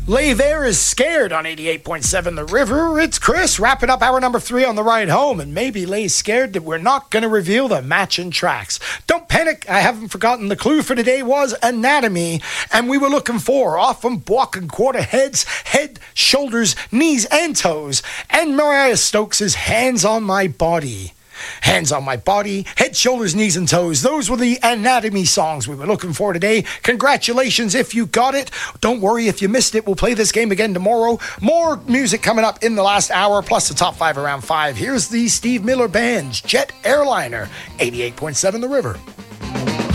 Lay There is Scared on 88.7 The River. It's Chris wrapping up hour number 3 on the ride home, and maybe Lay's scared that we're not going to reveal the matching tracks. Don't panic, I haven't forgotten the clue for today was Anatomy, and we were looking for Off and Walk and Quarter Heads, Head, Shoulders, Knees and Toes, and Mariah Stokes' Hands on My Body. Hands on My Body, Head, Shoulders, Knees and Toes. Those were the Anatomy songs we were looking for today. Congratulations if you got it. Don't worry if you missed it. We'll play this game again tomorrow. More music coming up in the last hour, plus the top 5 around 5. Here's the Steve Miller Band's Jet Airliner, 88.7 The River.